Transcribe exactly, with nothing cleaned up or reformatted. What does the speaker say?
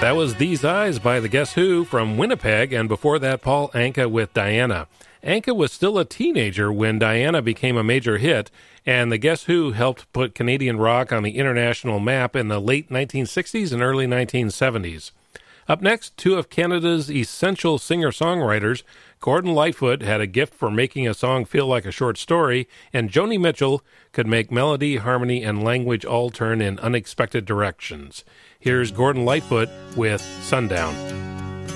That was These Eyes by the Guess Who from Winnipeg, and before that, Paul Anka with Diana. Anka was still a teenager when Diana became a major hit, and the Guess Who helped put Canadian rock on the international map in the late nineteen sixties and early nineteen seventies. Up next, two of Canada's essential singer-songwriters. Gordon Lightfoot had a gift for making a song feel like a short story, and Joni Mitchell could make melody, harmony, and language all turn in unexpected directions. Here's Gordon Lightfoot with Sundown.